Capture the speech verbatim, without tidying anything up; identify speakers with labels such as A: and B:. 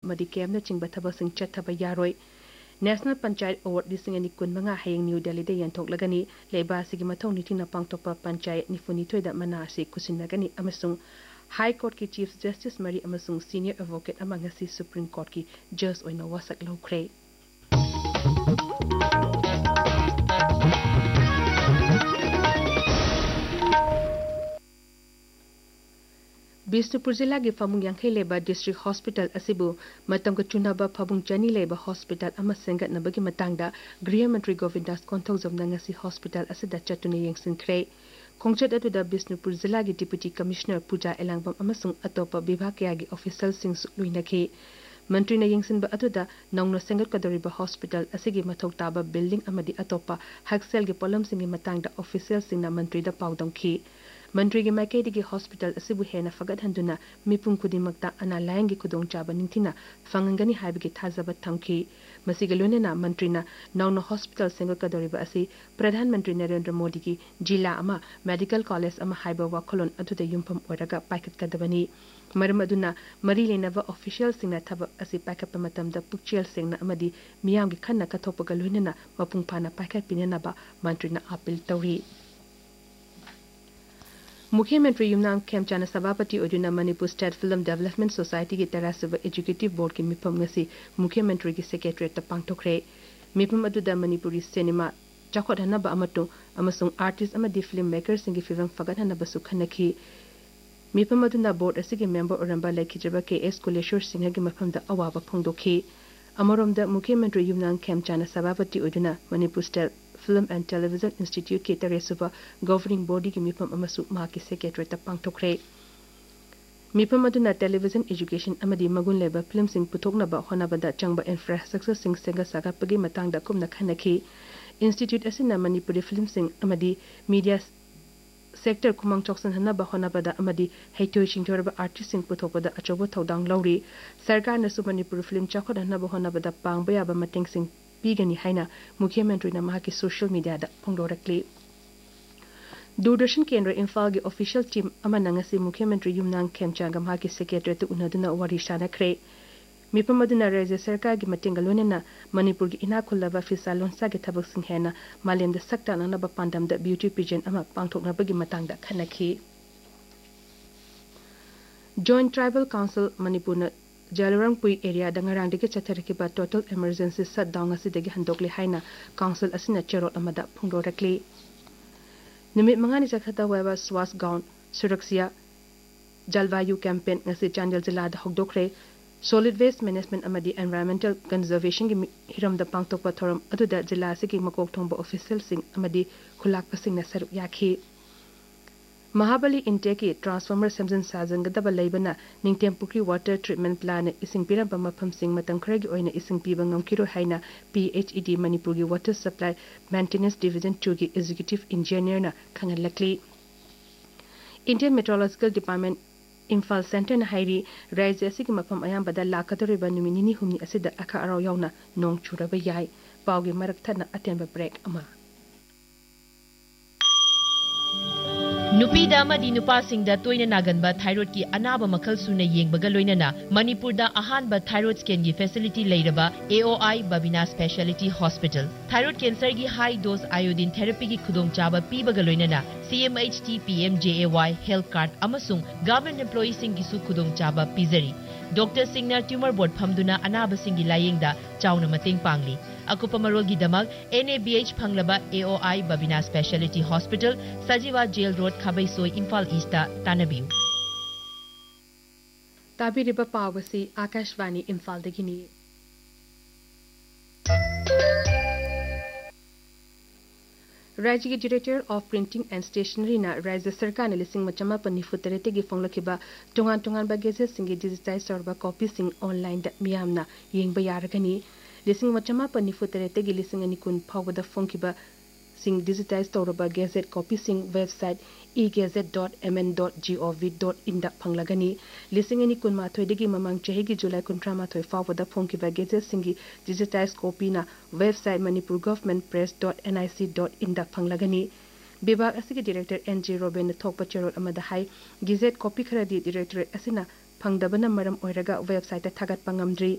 A: अमदी camp चिंब थबसिंग चथब यारोय national panchayat award लिसिंग अनि कुनमंगा हयेंग new Delhi दे यंथोकलगनी लेबासिगी मथौ निथिंगना पांगतोपा पंचायत निफुनिथोयदा मना से कुसिनगनी अमसुंग हाई कोर्ट की चीफ जस्टिस मरी अमसुंग सीनियर एडवोकेट अमंगसी सुप्रीम कोर्ट की जज ओइना वासक लौख्रे बिष्णुपुर जिला के फमुंग यांखै लेबा डिस्ट्रिक्ट हॉस्पिटल असिबु मतम का चुनाबा फमुंग चनी लेबा हॉस्पिटल अमा सेंगतनबगी मतंगदा गृह मंत्री गोविंदास कोंथौजमना ngasi हॉस्पिटल असिदा चतुने यंगसिनख्रे खोंगचत अदुदा बिष्णुपुर जिला की डिप्यूटी कमिश्नर पूजा एलांगबम अमसुंग अतोपा विभाग कयागी ऑफिशियल सिंग लुइनखि मंत्री ने यंगसिनबा अदुदा नौनो सेंगतकदोरिबा हॉस्पिटल असिगी मथौ ताबा बिल्डिंग अमदी अतोपा हक्सेल के पोलम सिंग मतंगदा ऑफिशियल सिंगना मंत्री दा पाउदंखि मंत्री के माइकेदी के हॉस्पिटल असिबु हेना फगत हंदुना मिपुम खुदिमक्ता अना लायंगी खुदोंग चाबा निंथिना फंगंगनी हाइबगी थाजबा थंखि मसिगे लोनेना मंत्रीना नौनो हॉस्पिटल सेंगकदोरिबा असि प्रधानमंत्री नरेंद्र मोदी की जिला अमा मेडिकल कॉलेज अमा हाइबा वाखलोन अदुदा युमफम ओरगा पाइकतकदबनी मरम अदुना मरी लेनबा ऑफिशियल सिंगना थबक असि पाइकप मतमदा पुक्चेल सिंगना अमदी मियामगी खन्ना कथोपगा लोनेना मपुंग फाना पाइकत पिनेनाबा मंत्रीना अपील तौरी मुख्यमंत्री युमनांग खेमचाना सभापति ओदुना Manipur state film development society की तरह एजुकेटिव बोर्ड की मिफम ngasi मुख्यमंत्री की secretariat पांगथोखरे मिफम अदुदा Manipuri cinema चाखोदहनबा अमतु अमसुंग artist अमदी film maker सिंगी film फगतहनबा सुखनखि मिफम अदुना board असिगे member Oramba लेखिजबा के एस कुलेश्वर सिंह की मफमदा अवाबा फोंदोखि अमरोमदा मुख्यमंत्री युमनांग खेमचाना सभापति ओदुना Manipur state film and television institute के तरह गवर्निंग बॉडी की मिफम अमसु मा की सेक्रेटरी पांगथोखरे मिफम अदुना टेलीविजन एजुकेशन अमदी मगुन लेबा फिल्म सिंग पुथोकनबा होनाबदा चंगबा इंफ्रास्ट्रक्चर सिंग सेंगा सागापगी मतंगदा कुमना खनखि इंस्टीट्यूट असिना मणिपुरी फिल्म सिंग अमदी मीडिया सेक्टर कुमंग चोक्सन हनबा होनाबदा अमदी हैथोय चिंथोरबा आर्टिस्ट सिंग पुथोकबदा अचोबो थौदांग लौरी सरकार नसु मणिपुर फिल्म चाखोद हनबा होनाबदा पांगबा याबा मतेंग सिंग पीगनी हाइना मुख्यमंत्री ना माकी सोशल मीडिया दा फोंदोरकली दूरदर्शन केंद्र इम्फाल की ऑफिशियल टीम अमनंगसी मुख्यमंत्री युमनांग खेमचांगा माकी सेक्रेटरी तु उनदुना वारी शानखरे मिपम अदुना राज्य सरकार की मतेंग लोनेना मणिपुर की इना खुलबा फिसा लोनसा के थबक सिंह हेना मालेम द सक्ता ननबा पांडम द ब्यूटी पिजन अमा पांगथोकनबगी मतंगदा खनखि joint tribal council Manipur जालुरंगपुई area दंगरांग के चथरखिबा टोटल इमरजेंसी शटडाउन असिदगी हंदोकले हाइना काउंसिल असिना चेरोट अमदा फुंगदोरकली निमित मंगानी चखता वेबा स्वास गाउन सुरक्षा जलवायु कैंपेन ngasi चांदल जिला दा हगदोखरे solid waste management अमदी environmental conservation की हिरम द पांगतोपा थोरम अदुदा जिला सिगी मकोक थोंबा ऑफिशियल सिंग अमदी खुलाक पसिंग न सरुक याखी महाबली इंटे की ट्रांसफार्मर सेमजन साजंगदबा लेबना निंगटेमपुकी वाटर ट्रीटमेंट प्लान इसिंग पिरबा मफम सिंग मतंग खरगी ओइना इसिंग पीबा ngamkiro हाइना पीएचईडी मणिपुर की water supply maintenance division to की एग्जीक्यूटिव इंजीनियर ना खंगलकली Indian meteorological department Imphal centre ना हाइरी राज्य असिगी मफम अयामबदा लाकदोरिबा नुमिनिनी हुमनी असिदा अखा अराव यावना नोंग चुरबा याय पावगी मरक थना अटेंबा ब्रेक अमा
B: नुपीदा अमदी नुपासिंगदा तोइना नागनबा थाइरॉइड की अनाबा मखल सुना येंगबगा लोइनना मणिपुरदा अहानबा थाइरॉइड स्कैन की facility लेरबा AOI Babina speciality hospital thyroid cancer की हाई डोज आयोडीन थेरेपी की खुदोंग चाबा पीबगा लोइनना सीएमएचटी PMJAY health card अमसुंग government employee सिंग की सु खुदोंग चाबा पीजरी डॉक्टर सिंगना ट्यूमर बोर्ड फमदुना अनाबा सिंगी लायेंगदा चाउना मतेंग पांगली अकुपा मरोगी दमक NABH फंगलबा AOI Babina speciality hospital सजीवा jail road खाबैसोई Imphal ईस्टा तानबियु
A: ताबिरिबा पावसी Akashvani Imphal दगिनी राज्य के director of printing and stationery ना राज्य सरकार ने लिसिंग मचमा पन्निफु तरते की फोंगलखिबा टोंगान टोंगान बा गेजेट सिंगी डिजिटाइज तौरबा कॉपी सिंग ऑनलाइन दा मियामना येंगबा यारगनी लिसिंग मचमा पन्निफु तरते की लिसिंग अनि कुन फावदा फोंगखिबा सिंग digitise तौरबा gazette copy Singh website E gazette dot M N dot G O V dot in दा फंगलगनी लिसिंग अनि कुन माथोइदगी ममंग चहेगी जुलाई कुंट्रा माथोइ फावदा फोंगखिबा गेजेट सिंगी डिजिटाइज कॉपी ना website Manipur government press dot N I C dot in दा फंगलगनी विभाग असिगे डायरेक्टर एन जे रोबेन थोकपा चेरोल अमदा हाई गेजेट कॉपी खरदी डायरेक्टर असिना फंगदबना मरम ओइरगा website थागत पंगमद्री